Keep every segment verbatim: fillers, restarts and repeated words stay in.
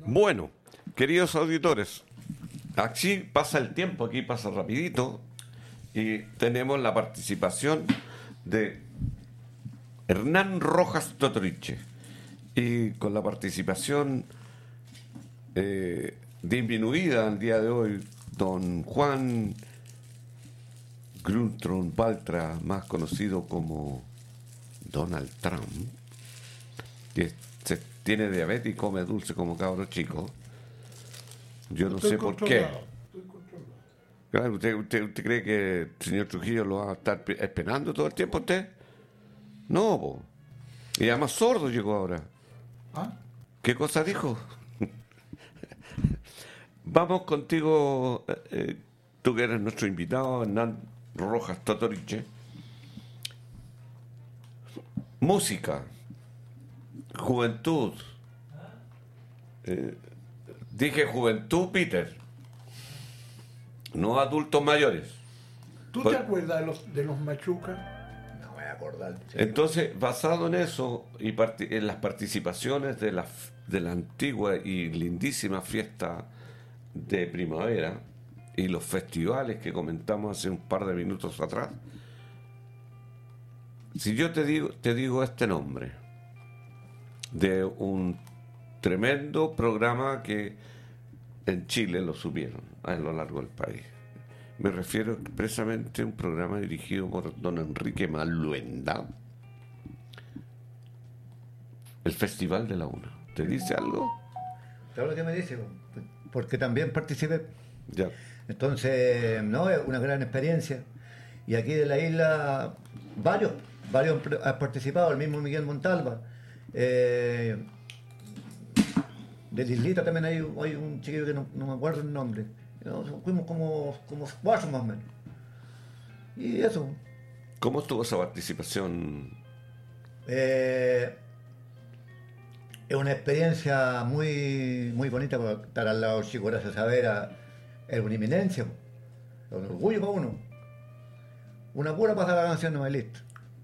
Bueno, queridos auditores, aquí pasa el tiempo, aquí pasa rapidito y tenemos la participación de Hernán Rojas Totoriche y con la participación eh, disminuida al día de hoy don Juan Gruntron Baltra, más conocido como Donald Trump, que se tiene diabetes y come dulce como cabro chico. Yo no sé por qué. Claro, ¿usted, usted, ¿Usted cree que el señor Trujillo lo va a estar esperando todo el tiempo usted? No, po. Y además sordo llegó ahora. ¿Ah? ¿Qué cosa dijo? Vamos contigo, eh, tú que eres nuestro invitado, Hernán Rojas Totoriche. Música, juventud. Eh, dije juventud, Peter. No adultos mayores. ¿Tú Pues, te acuerdas de los, de los machucas? No me voy a acordar. Sí. Entonces, basado en eso y parti- en las participaciones de la, f- de la antigua y lindísima fiesta de primavera y los festivales que comentamos hace un par de minutos atrás, si yo te digo, te digo este nombre de un tremendo programa que en Chile lo subieron a lo largo del país, me refiero expresamente a un programa dirigido por don Enrique Maluenda, el Festival de la Una. ¿Te dice algo? ¿Sabes lo que me dice? Porque también participé. Ya. Entonces, no, es una gran experiencia. Y aquí de la isla, varios, varios han participado, el mismo Miguel Montalva. Eh, de la islita también hay, hay un chiquillo que no, no me acuerdo el nombre. No, fuimos como, como cuatro más o menos. Y eso. ¿Cómo estuvo esa participación? Eh, es una experiencia muy, muy bonita porque estar al lado del Chico Horacio Saavedra es una inminencia, es un orgullo para uno. Una pura pasar la canción no es listo.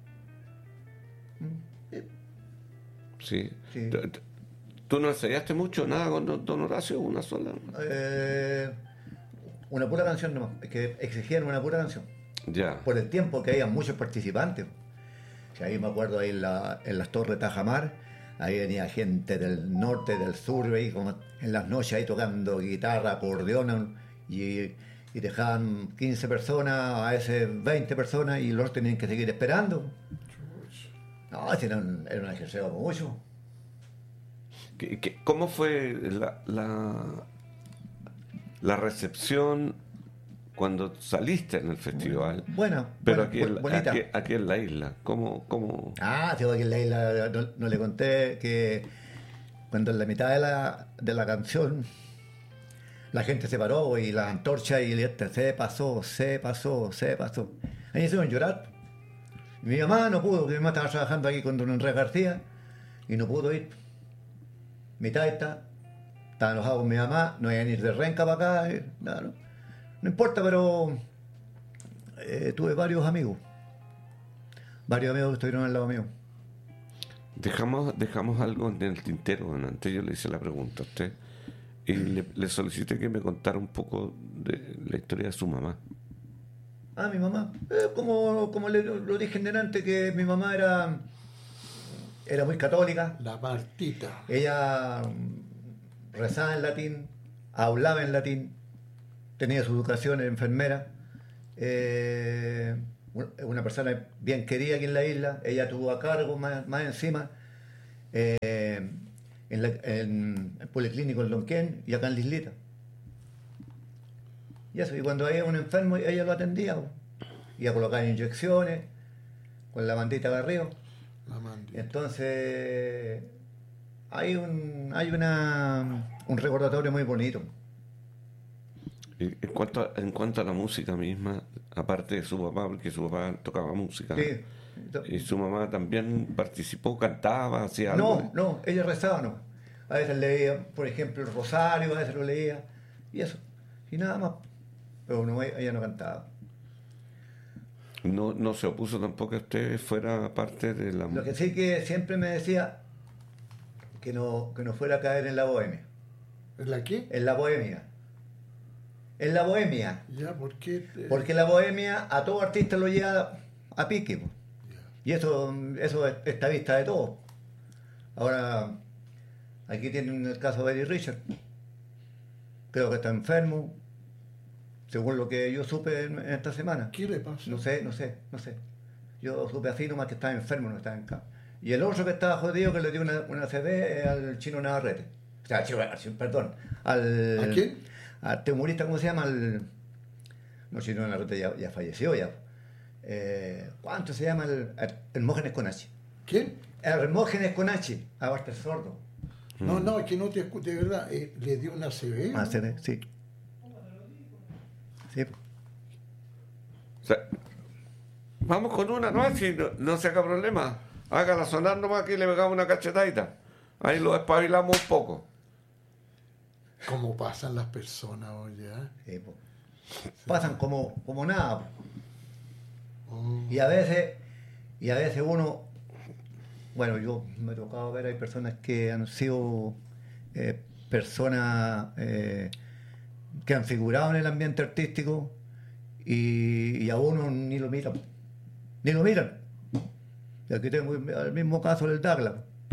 Sí. Sí. T- t- ¿Tú no ensayaste mucho, nada con don don Horacio? ¿Una sola? Eh, una pura canción nomás, es que exigían una pura canción. Ya. Por el tiempo que había muchos participantes. Si ahí me acuerdo ahí en, la, en las Torres Tajamar, ahí venía gente del norte, del sur, ahí como en las noches ahí tocando guitarra, acordeón, y, y dejaban quince personas, a veces veinte personas, y los tenían que seguir esperando. No, ese era un, era un ejercicio mucho. ¿Qué- qué- ¿Cómo fue la, la, la recepción cuando saliste en el festival? Buena, Pero buena, aquí, en, la- bonita. aquí, aquí en la isla, ¿cómo, cómo? Ah, tengo que en la isla no, no le conté que cuando en la mitad de la, de la canción la gente se paró y las antorchas y este, se pasó, se pasó, se pasó. Ahí me hicieron llorar. Y mi mamá no pudo, porque mi mamá estaba trabajando aquí con don Enrique García y no pudo ir. Mi taita estaba enojado con mi mamá, no iban a ir de Renca para acá. Y, nada, no, no importa, pero eh, tuve varios amigos. Varios amigos que estuvieron al lado mío. Dejamos, dejamos algo en el tintero. Bueno, antes yo le hice la pregunta a usted y le, le solicité que me contara un poco de la historia de su mamá. Ah, mi mamá. Eh, como como le, lo dije antes, que mi mamá era, era muy católica. La Martita. Ella mm, rezaba en latín, hablaba en latín, tenía su educación en enfermera. Eh, un- una persona bien querida aquí en la isla. Ella tuvo a cargo más, más encima eh, en, la- en el Policlínico en Lonquén y acá en la islita. Y eso, y cuando había un enfermo, ella lo atendía. po. Iba a colocar inyecciones con la mandita de arriba. La Martita. Entonces, hay un hay una un recordatorio muy bonito. Y en cuanto a, en cuanto a la música misma, aparte de su papá, porque su papá tocaba música, Sí. y su mamá también participó, cantaba, hacía algo. No, no, ella rezaba, no. A veces leía, por ejemplo, el rosario, a veces lo leía, y eso, y nada más. Pero no, ella no cantaba. No, no se opuso tampoco a usted fuera parte de la Lo que sí que siempre me decía que no, que no fuera a caer en la bohemia. ¿En la qué? En la bohemia. En la bohemia. Ya, ¿por qué? te- Porque la bohemia a todo artista lo lleva a pique. Po. Ya. Y eso, eso es- está a vista de todos. Ahora, aquí tienen el caso de Eddie Richard. Creo que está enfermo, según lo que yo supe en, en esta semana. ¿Qué le pasa? No sé, no sé, no sé. Yo supe así nomás que estaba enfermo, no estaba en cama. Y el otro que estaba jodido que le dio una, una C D es al chino Navarrete. O sea, al chino, al chino- perdón. Al, ¿A quién? Al este humorista, ¿cómo se llama? Al, no, chino Navarrete ya, ya falleció ya. Eh, ¿Cuánto se llama? El, el Hermógenes con H. ¿Quién? Hermógenes con H. Ahora está sordo. No, no, es que no te escucho, de verdad. eh, ¿Le dio una C B? Ah, C D, sí. Sí. O sea, vamos con una, ¿no? Si no, no se haga problema. Hágala sonar nomás que le pegamos una cachetadita. Ahí lo espabilamos un poco. ¿Cómo pasan las personas hoy, ya? Sí, po. Pasan como, como nada. Po. Oh, Y a veces, y a veces uno, bueno, yo me he tocado ver, hay personas que han sido eh, personas eh, que han figurado en el ambiente artístico y, y a uno ni lo miran, ni lo miran. Y aquí tengo el mismo caso del Douglas.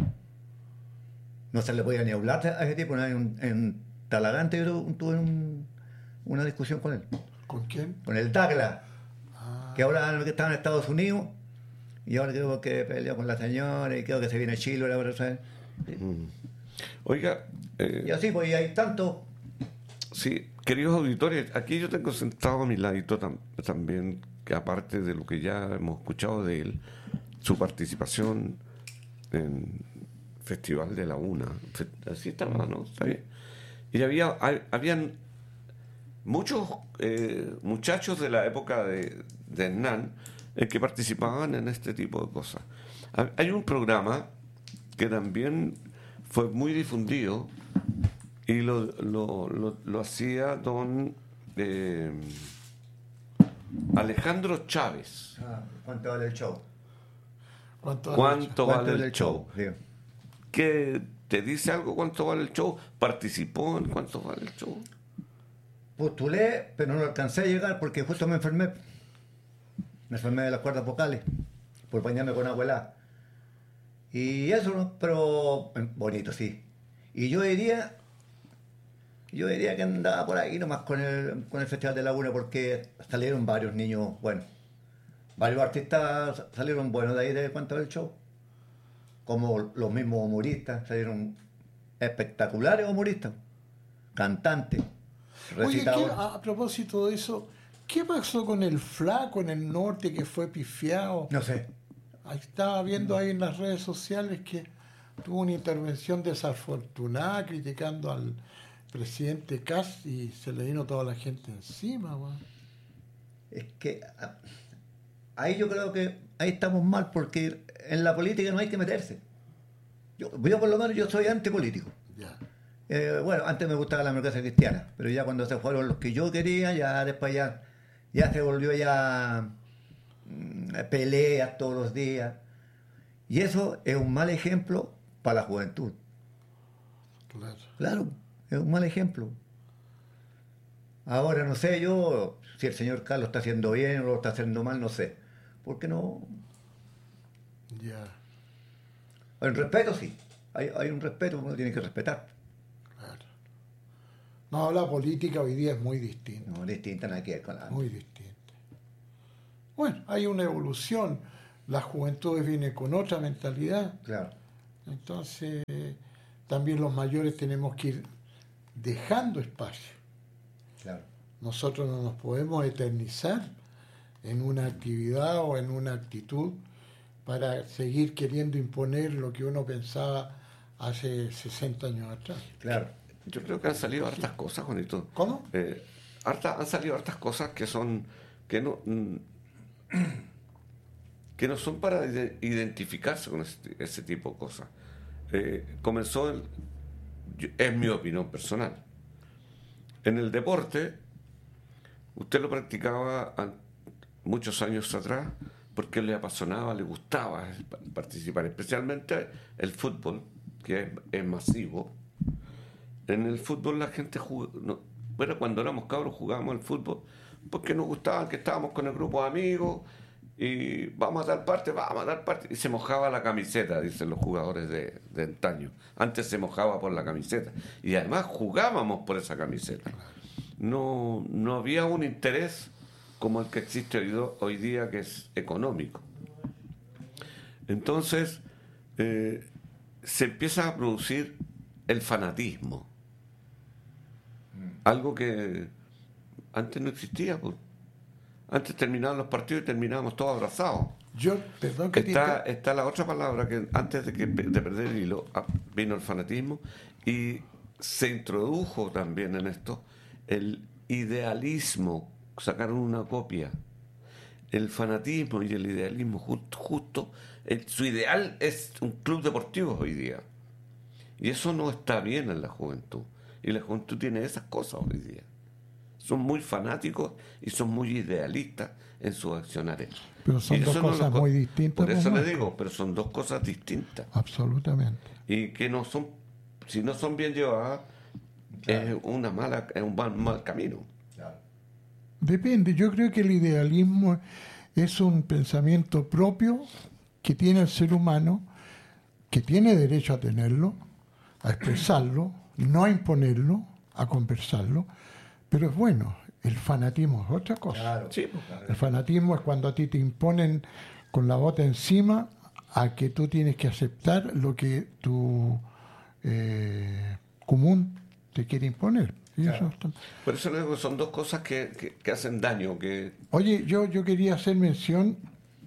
No se le podía ni hablar a ese tipo. Una vez En, en Talagante yo tuve un- una discusión con él, ¿Con quién? con el Douglas, Ah, que ahora que estaba en Estados Unidos y ahora creo que peleó con la señora y creo que se viene a Chile ahora otra vez. Mm. Oiga, eh, Y así pues y hay tanto. sí, queridos auditores, aquí yo tengo sentado a mi ladito tam- también, que aparte de lo que ya hemos escuchado de él, su participación en Festival de la Una. Fe- Así estaba, ¿no? Está bien. Y había, hay- habían muchos eh, muchachos de la época de, de Hernán eh, que participaban en este tipo de cosas. Ha- Hay un programa que también fue muy difundido y lo, lo, lo, lo hacía don eh, Alejandro Chávez. Ah, ¿cuánto vale el show? ¿cuánto ha ¿Cuánto dicho? vale el show? Sí. ¿Qué te dice algo cuánto vale el show? ¿Participó en cuánto vale el show? Postulé, pero no alcancé a llegar porque justo me enfermé. Me enfermé de las cuerdas vocales por bañarme con agua helada. Y eso, ¿no? Pero eh, bonito, sí. Y yo diría, yo diría que andaba por ahí nomás con el, con el Festival de Laguna porque salieron varios niños, bueno, varios artistas salieron buenos de ahí de cuánto el show. Como los mismos humoristas, salieron espectaculares humoristas, cantantes, Oye, ¿qué- recitadores. a, a propósito de eso, ¿qué pasó con el flaco en el norte que fue pifiado? No sé. Ahí estaba viendo ahí en las redes sociales que tuvo una intervención desafortunada criticando al presidente Kass y se le vino toda la gente encima, weón. Es que a- ahí yo creo que ahí estamos mal porque en la política no hay que meterse. Yo, yo por lo menos yo soy antipolítico. Ya. Eh, bueno, antes me gustaba la democracia cristiana, pero ya cuando se fueron los que yo quería, ya después ya, ya se volvió ya mm, peleas todos los días. Y eso es un mal ejemplo para la juventud. Claro. Claro, es un mal ejemplo. Ahora no sé yo si el señor Carlos está haciendo bien o lo está haciendo mal, no sé. Porque no. Ya. El respeto sí. Hay, hay un respeto que uno tiene que respetar. Claro. No, la política hoy día es muy distinta. No es distinta nada que ver con la. Muy distinta. Bueno, hay una evolución. La juventud viene con otra mentalidad. Claro. Entonces, también los mayores tenemos que ir dejando espacio. Claro. Nosotros no nos podemos eternizar en una actividad o en una actitud para seguir queriendo imponer lo que uno pensaba hace sesenta años atrás. Claro. Yo creo que han salido hartas cosas, Juanito. ¿Cómo? Eh, harta- han salido hartas cosas que son que no mm, que no son para ide- identificarse con ese, ese tipo de cosas. Eh, comenzó, el- yo- es mi opinión personal. En el deporte, usted lo practicaba an- muchos años atrás porque le apasionaba, le gustaba pa- participar, especialmente el fútbol, que es, es masivo. En el fútbol la gente jugaba, no, bueno, cuando éramos cabros jugábamos al fútbol porque nos gustaba, que estábamos con el grupo de amigos y vamos a dar parte, vamos a dar parte. Y se mojaba la camiseta, dicen los jugadores de, de antaño. Antes se mojaba por la camiseta. Y además jugábamos por esa camiseta. No, no había un interés como el que existe hoy, do, hoy día, que es económico. Entonces, eh, se empieza a producir el fanatismo. Algo que antes no existía, pues. Antes terminaban los partidos y terminábamos todos abrazados. Yo, perdón que está, te... está la otra palabra que antes de, que, de perder el hilo vino el fanatismo y se introdujo también en esto el idealismo. Sacaron una copia. El fanatismo y el idealismo justo, justo el, su ideal es un club deportivo hoy día. Y eso no está bien en la juventud. Y la juventud tiene esas cosas hoy día. Son muy fanáticos y son muy idealistas en sus accionarios. Pero son dos cosas no, muy distintas. Por eso le digo, pero son dos cosas distintas. Absolutamente. Y que no son, si no son bien llevadas, claro, es una mala, es un mal, mal camino. Claro. Depende, yo creo que el idealismo es un pensamiento propio que tiene el ser humano, que tiene derecho a tenerlo, a expresarlo, no a imponerlo, a conversarlo. Pero es bueno, el fanatismo es otra cosa. Claro, sí, claro. El fanatismo es cuando a ti te imponen con la bota encima a que tú tienes que aceptar lo que tu eh, común te quiere imponer. Y claro. eso está... Por eso le digo que son dos cosas que, que, que hacen daño. Que... Oye, yo, yo quería hacer mención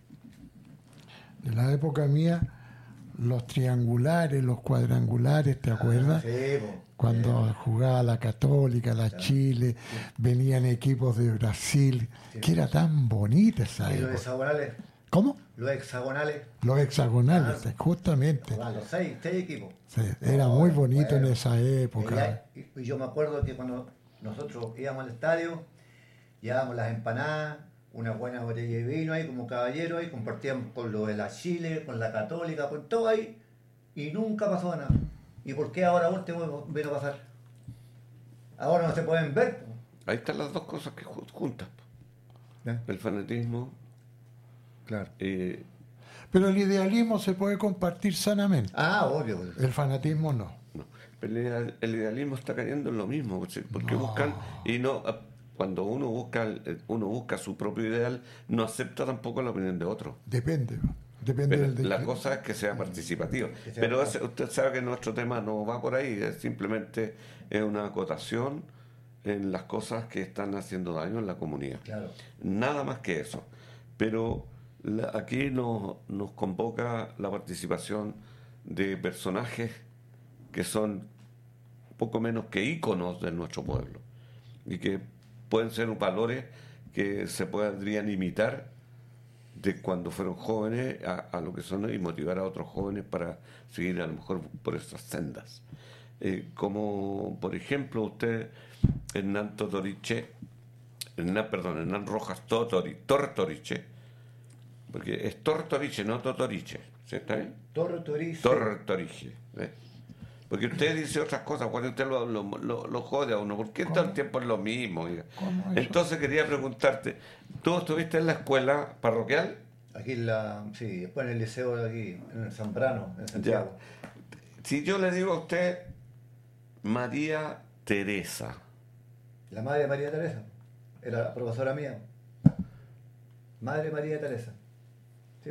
de la época mía, los triangulares, los cuadrangulares, ¿te acuerdas? Ah, sí, po. Cuando sí. jugaba la Católica, la claro. Chile, sí. Venían equipos de Brasil, sí. Que era tan bonita esa ¿Y época. los hexagonales? ¿Cómo? Los hexagonales. Los hexagonales, ah, justamente. Los seis, seis equipos. Sí, era muy bonito bueno, en esa época. Y yo me acuerdo que cuando nosotros íbamos al estadio, llevábamos las empanadas, una buena botella de vino ahí como caballero ahí, compartíamos con lo de la Chile, con la Católica, con todo ahí, y nunca pasó nada. ¿Y por qué ahora último vino a pasar? Ahora no se pueden ver. Ahí están las dos cosas que juntas. ¿Eh? El fanatismo. Claro. Eh, Pero el idealismo se puede compartir sanamente. Ah, obvio. El fanatismo no. no. Pero el idealismo está cayendo en lo mismo, porque no. buscan y no. Cuando uno busca uno busca su propio ideal, no acepta tampoco la opinión de otro. Depende. Depende Pero del la cosa es que sea participativo. Que sea Pero ese, usted sabe que nuestro tema no va por ahí, es simplemente es una acotación en las cosas que están haciendo daño en la comunidad. Claro. Nada más que eso. Pero la, aquí nos, nos convoca la participación de personajes que son poco menos que íconos de nuestro pueblo y que pueden ser valores que se podrían imitar de cuando fueron jóvenes a, a lo que son y motivar a otros jóvenes para seguir a lo mejor por esas sendas. Eh, como por ejemplo usted, Hernán Totoriche, Hernán, perdón, Hernán Rojas Totori, Tortoriche, porque es Tortoriche, no Totoriche, ¿sí está bien? Tortoriche. Tortoriche, ¿eh? Porque usted dice otras cosas, cuando usted lo, lo, lo, lo jode a uno, ¿por qué todo el tiempo es lo mismo? Entonces quería preguntarte, ¿tú estuviste en la escuela parroquial? Aquí en la, sí, después en el liceo de aquí, en el Zambrano, en Santiago. Ya. Si yo le digo a usted María Teresa. La madre de María Teresa, era la profesora mía. Madre María Teresa. Sí.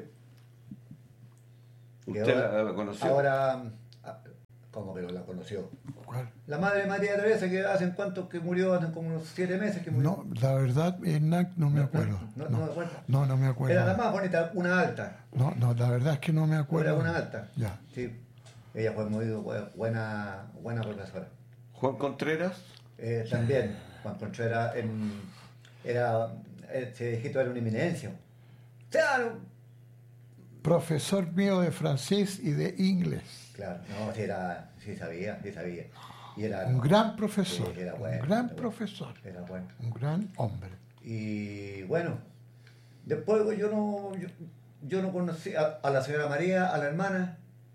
¿Usted ahora, la conoció? Ahora... ¿Cómo que no la conoció? ¿Cuál? La madre de María Teresa, que hacen cuánto que murió, hace como unos siete meses que murió. No, la verdad, Hernán, no me acuerdo. No, no, no, no me acuerdo. No, no me acuerdo. Era la más bonita, una alta. No, no, la verdad es que no me acuerdo. Era una alta. Ya. Sí. Ella fue muy buena, buena profesora. ¿Juan Contreras? Eh, también. Juan Contreras en, era, ese viejito era una eminencia. O sea, no, profesor mío de francés y de inglés. Claro, no, sí, era, sí sabía, sí sabía. Y era, un no, gran profesor, sí, era bueno, un gran era profesor, era bueno. Un gran hombre. Y bueno, después yo no, yo, yo no conocí a, a la señora María, a la hermana,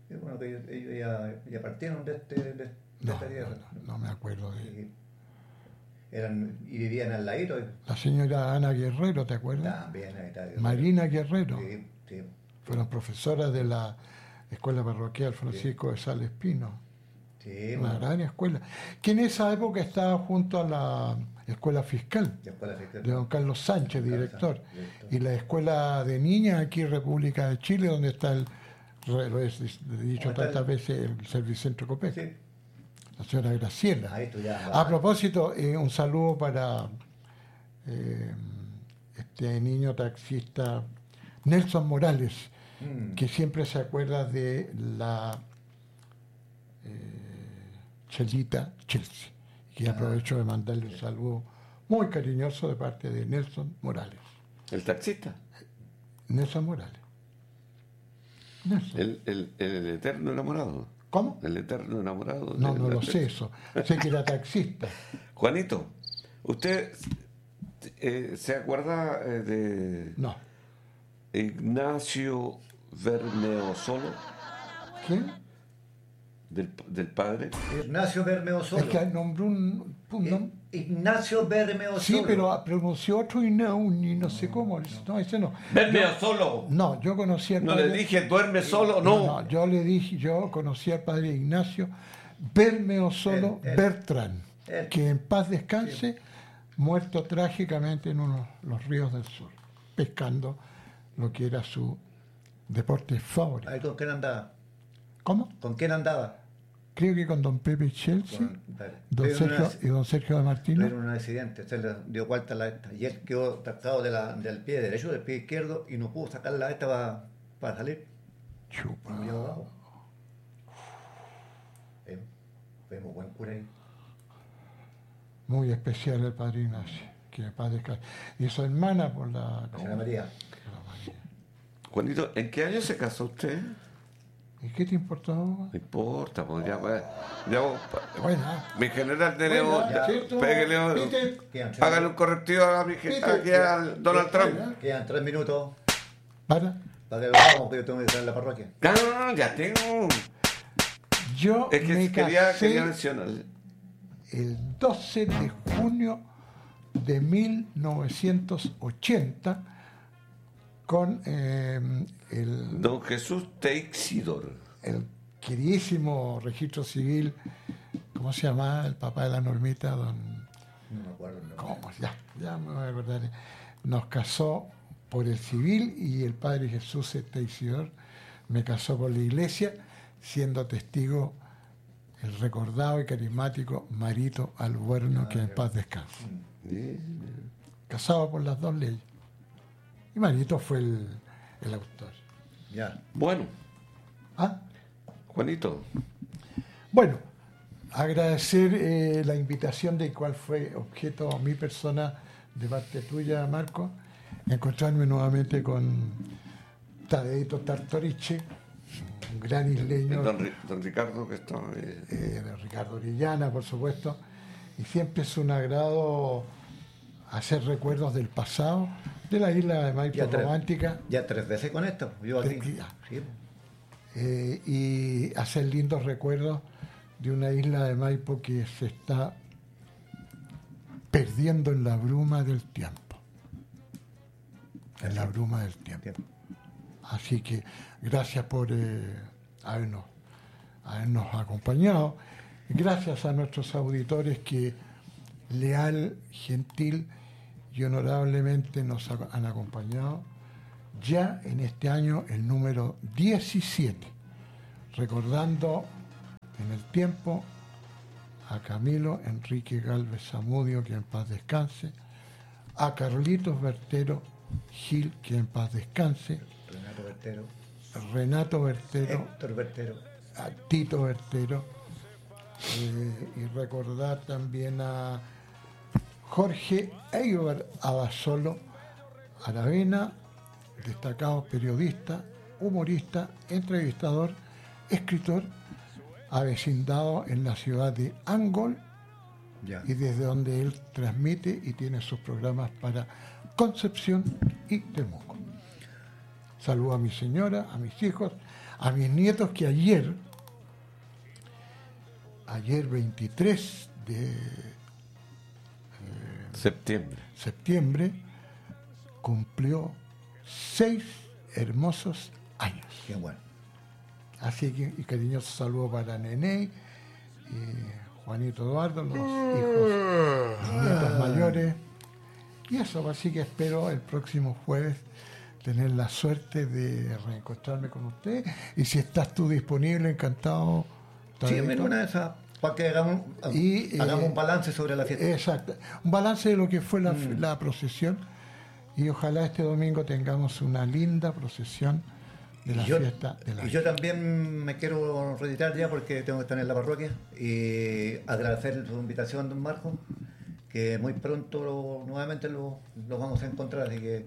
Y bueno, que ellos, ellos ya, ya partieron de, este, de, de No, esta tierra. no, no, no me acuerdo de Y, eran, y vivían al ladito. la señora Ana Guerrero, ¿te acuerdas? También ahí está. Marina Guerrero. Sí, sí. Fueron profesoras de la Escuela Parroquial Francisco de Sales Pino. Sí, Una bueno, gran escuela. Que en esa época estaba junto a la Escuela Fiscal de escuela fiscal. de don Carlos Sánchez, Carlos director. Sánchez, director. Y la Escuela de Niñas aquí en República de Chile, donde está el, re- lo he dicho ¿Dónde está tantas el- veces, el Servicentro Copec. Sí, La señora Graciela. ahí estudiaban. A propósito, eh, un saludo para eh, este niño taxista Nelson Morales, Mm. que siempre se acuerda de la eh, Chelita Chelsea. Y Ah. aprovecho de mandarle un saludo muy cariñoso de parte de Nelson Morales. El taxista. Nelson Morales. Nelson. El, el, el eterno enamorado. ¿Cómo? El eterno enamorado. No, de no la lo sé eso. Sé que era taxista. Juanito, ¿usted eh, se acuerda eh, de No. Ignacio Bermeosolo, ¿Quién? del, del padre? Ignacio Bermeo Solo. Es que nombró un... un nom- Ignacio Bermeo Sí, Solo. pero pronunció otro y no, y no sé cómo. No, ese no. ¡Bermeosolo! No, yo conocí al No padre... le dije, duerme solo, no. yo le dije, yo conocí al padre Ignacio Bermeosolo Él, él. Bertrán, Él. que en paz descanse, muerto trágicamente en unos los ríos del sur, pescando lo que era su deporte favorito. ¿Ahí con quién andaba? ¿Cómo? ¿Con quién andaba? Creo que con don Pepe Chelsea, Con- vale. don Tuvieron Sergio, una- y don Sergio de Martino. Tuvieron un accidente, se le dio vuelta la esta y él quedó atracado de la, del pie derecho, del pie izquierdo y no pudo sacar la esta para, para salir. Chupa. Murió abajo. Eh, Fue muy buen cura ahí. Muy especial el padre Ignacio, que en paz descanse. Y su hermana por la... La señora María. la María. Juanito, ¿en qué año se casó usted? ¿Y qué te importó? No importa, pues ya, pues, ya vos, Bueno, mi general tenemos, Buena, ¿cierto? pégale, ¿Viste? Quedan tres, hágale un correctivo a mi gen- ¿Viste? aquí al Donald Trump. Buena. quedan tres minutos para. para que lo hagamos, que yo tengo que estar en la parroquia. Ah, ya tengo. Yo Es que me quería, casé quería mencionar. el doce de junio de mil novecientos ochenta con eh, el, Don Jesús Teixidor. el queridísimo registro civil, ¿cómo se llama? El papá de la Normita, don... No me acuerdo el nombre. ¿Cómo? Ya, ya me voy a acordar. Nos casó por el civil y el padre Jesús Teixidor me casó por la iglesia, siendo testigo el recordado y carismático Marito Albuerno, que en paz descanse. Sí. Casado por las dos leyes. Y Marito fue el, el autor. Ya. Bueno, ¿Ah? Juanito, Bueno, agradecer eh, la invitación de cuál fue objeto mi persona de parte tuya, Marco, encontrarme nuevamente con Tadeito Tartoriche, un gran isleño, don, Ri- don Ricardo que está... eh, eh, de Ricardo Orellana, por supuesto, y siempre es un agrado hacer recuerdos del pasado, de la isla de Maipo Ya tres, romántica, ya tres veces con esto. Yo aquí. Tres días. Sí. eh, y hacer lindos recuerdos de una isla de Maipo que se está perdiendo en la bruma del tiempo. En la bruma del tiempo. Tiempo. Así que gracias por eh, habernos, habernos acompañado. Gracias a nuestros auditores que leal, gentil y honorablemente nos ha- han acompañado ya en este año el número diecisiete, recordando en el tiempo a Camilo Enrique Galvez Zamudio, que en paz descanse, a Carlitos Bertero Gil, que en paz descanse, Renato Bertero. Renato Bertero, Héctor Bertero. a Tito Bertero, eh, y recordar también a Jorge Eibar Abasolo Aravena, destacado periodista, humorista, entrevistador, escritor, avecindado en la ciudad de Angol, Ya. y desde donde él transmite y tiene sus programas para Concepción y Temuco. Saludo a mi señora, a mis hijos, a mis nietos que ayer, ayer veintitrés de septiembre, septiembre cumplió seis hermosos años. Qué bueno. Así que, y cariñoso saludo para Nené y Juanito Eduardo, los hijos, los nietos mayores. Y eso, así que espero el próximo jueves tener la suerte de reencontrarme con usted. Y si estás tú disponible, encantado. Sí, en una de esas, para que hagamos, y, hagamos eh, un balance sobre la fiesta. Exacto, un balance de lo que fue la, mm. la procesión. Y ojalá este domingo tengamos una linda procesión de la yo, fiesta de la Y yo también me quiero retirar ya porque tengo que estar en la parroquia y agradecer su invitación, don Marco, que muy pronto lo, nuevamente lo, lo vamos a encontrar, así que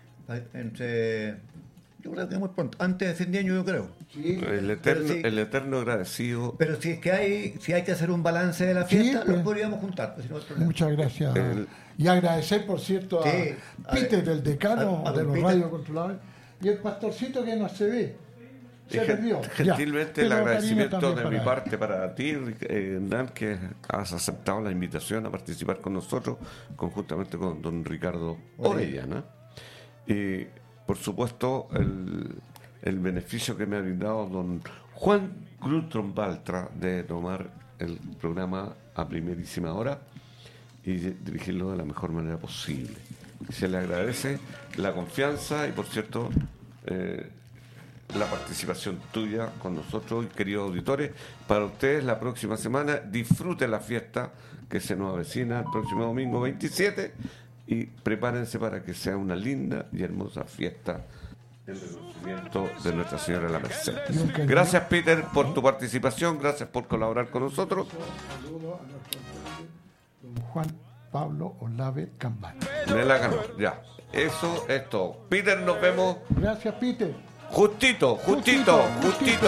entre yo creo que muy pronto, antes de fin de año yo creo. Sí, el eterno, si, el eterno agradecido. Pero si es que hay, si hay que hacer un balance de la fiesta, sí, pues, lo podríamos juntar. Pues, si no hay muchas gracias. El, y agradecer, por cierto, a sí, Peter, del decano a, a de los radiocontroladores, y el pastorcito que no se ve. Se y perdió. Gentilmente ya, el agradecimiento de mi él. parte para ti, eh, Hernán, que has aceptado la invitación a participar con nosotros, conjuntamente con don Ricardo Orellana. Y por supuesto, el, el beneficio que me ha brindado don Juan Grutron Baltra de tomar el programa a primerísima hora y dirigirlo de la mejor manera posible. Se le agradece la confianza y, por cierto, eh, la participación tuya con nosotros, queridos auditores. Para ustedes, la próxima semana, disfruten la fiesta que se nos avecina el próximo domingo veintisiete y prepárense para que sea una linda y hermosa fiesta en reconocimiento de Nuestra Señora de la Merced. Gracias, Peter, por tu participación, gracias por colaborar con nosotros. Saludo a nuestro don Juan Pablo Olave Cambal. Ya, eso es todo. Peter, nos vemos. Gracias, Peter. Justito, justito, justito. justito.